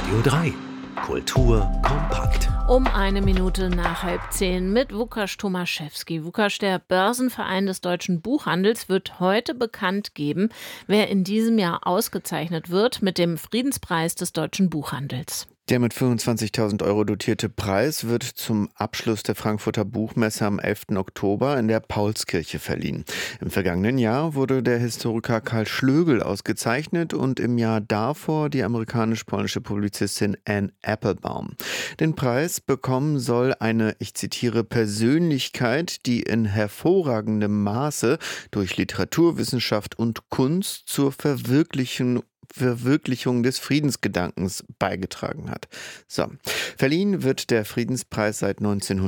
Radio 3. Kultur kompakt. Um 1 Minute nach 9:30 mit Łukasz Tomaszewski. Łukasz, der Börsenverein des deutschen Buchhandels wird heute bekannt geben, wer in diesem Jahr ausgezeichnet wird mit dem Friedenspreis des deutschen Buchhandels. Der mit 25.000 € dotierte Preis wird zum Abschluss der Frankfurter Buchmesse am 11. Oktober in der Paulskirche verliehen. Im vergangenen Jahr wurde der Historiker Karl Schlögl ausgezeichnet und im Jahr davor die amerikanisch-polnische Publizistin Anne Applebaum. Den Preis bekommen soll eine, ich zitiere, Persönlichkeit, die in hervorragendem Maße durch Literaturwissenschaft und Kunst zur Verwirklichung des Friedensgedankens beigetragen hat. So. Verliehen wird der Friedenspreis seit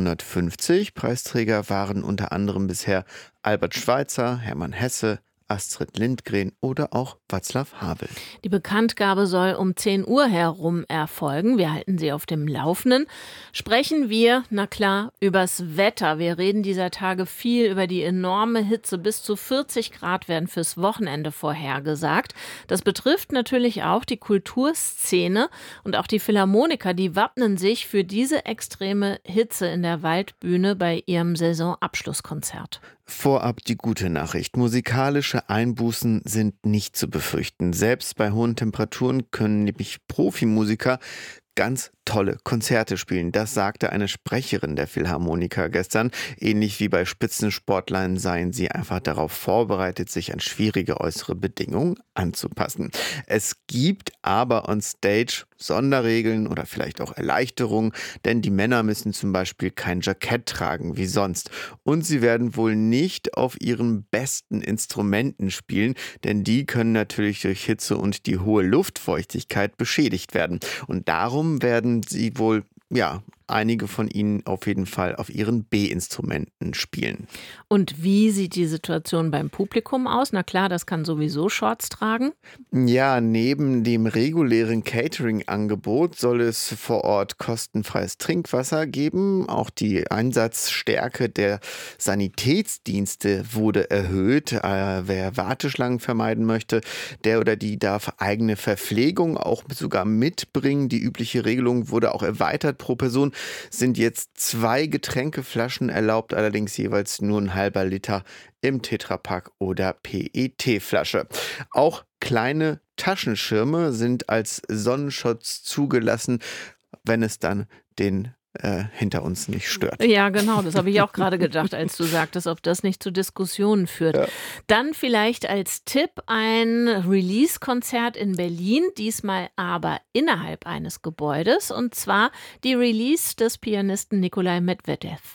1950. Preisträger waren unter anderem bisher Albert Schweitzer, Hermann Hesse, Astrid Lindgren oder auch Václav Havel. Die Bekanntgabe soll um 10 Uhr herum erfolgen. Wir halten Sie auf dem Laufenden. Sprechen wir, na klar, übers Wetter. Wir reden dieser Tage viel über die enorme Hitze. Bis zu 40 Grad werden fürs Wochenende vorhergesagt. Das betrifft natürlich auch die Kulturszene und auch die Philharmoniker. Die wappnen sich für diese extreme Hitze in der Waldbühne bei ihrem Saisonabschlusskonzert. Vorab die gute Nachricht. Musikalische Einbußen sind nicht zu befürchten. Selbst bei hohen Temperaturen können nämlich Profimusiker ganz tolle Konzerte spielen. Das sagte eine Sprecherin der Philharmoniker gestern. Ähnlich wie bei Spitzensportlern seien sie einfach darauf vorbereitet, sich an schwierige äußere Bedingungen anzupassen. Es gibt aber on Stage Sonderregeln oder vielleicht auch Erleichterungen, denn die Männer müssen zum Beispiel kein Jackett tragen wie sonst. Und sie werden wohl nicht auf ihren besten Instrumenten spielen, denn die können natürlich durch Hitze und die hohe Luftfeuchtigkeit beschädigt werden. Und darum werden sie wohl, einige von ihnen auf jeden Fall auf ihren B-Instrumenten spielen. Und wie sieht die Situation beim Publikum aus? Na klar, das kann sowieso Shorts tragen. Ja, neben dem regulären Catering-Angebot soll es vor Ort kostenfreies Trinkwasser geben. Auch die Einsatzstärke der Sanitätsdienste wurde erhöht. Wer Warteschlangen vermeiden möchte, der oder die darf eigene Verpflegung auch sogar mitbringen. Die übliche Regelung wurde auch erweitert. Pro Person sind jetzt 2 Getränkeflaschen erlaubt, allerdings jeweils nur ein halber Liter im Tetrapack oder PET-Flasche. Auch kleine Taschenschirme sind als Sonnenschutz zugelassen, wenn es dann den hinter uns nicht stört. Ja, genau, das habe ich auch gerade gedacht, als du sagtest, ob das nicht zu Diskussionen führt. Ja. Dann vielleicht als Tipp ein Release-Konzert in Berlin, diesmal aber innerhalb eines Gebäudes, und zwar die Release des Pianisten Nikolai Medvedev.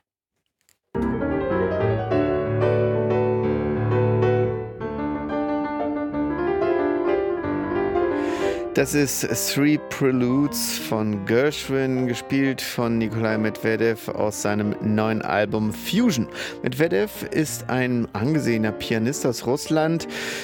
Das ist Three Preludes von Gershwin, gespielt von Nikolai Medvedev aus seinem neuen Album Fusion. Medvedev ist ein angesehener Pianist aus Russland.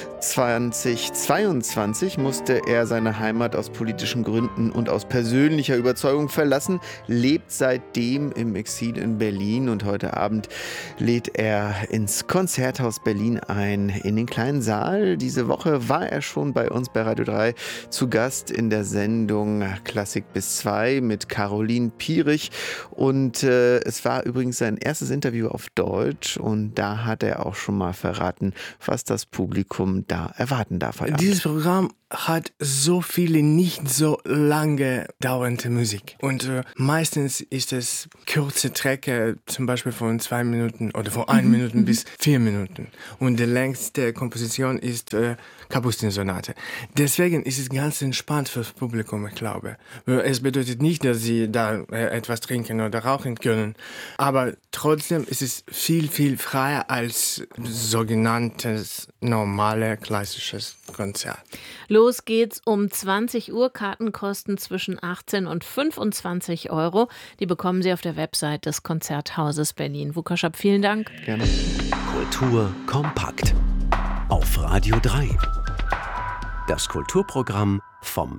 2022 musste er seine Heimat aus politischen Gründen und aus persönlicher Überzeugung verlassen, lebt seitdem im Exil in Berlin und heute Abend lädt er ins Konzerthaus Berlin ein, in den kleinen Saal. Diese Woche war er schon bei uns bei Radio 3 zu Gast in der Sendung Klassik bis 2 mit Caroline Pierich und es war übrigens sein erstes Interview auf Deutsch und da hat er auch schon mal verraten, was das Publikum da erwarten darf. Dieses Programm hat so viele nicht so lange dauernde Musik. Und meistens ist es kurze Strecke, zum Beispiel von 2 Minuten oder von 1 Minute bis 4 Minuten. Und die längste Komposition ist Kapustin-Sonate. Deswegen ist es ganz entspannt fürs Publikum, ich glaube. Es bedeutet nicht, dass sie da etwas trinken oder rauchen können. Aber trotzdem ist es viel, viel freier als sogenanntes normale klassisches Konzert. Los geht's um 20 Uhr. Karten kosten zwischen 18 und 25 €. Die bekommen Sie auf der Website des Konzerthauses Berlin. Łukasz, vielen Dank. Gerne. Kultur kompakt. Auf Radio 3. Das Kulturprogramm vom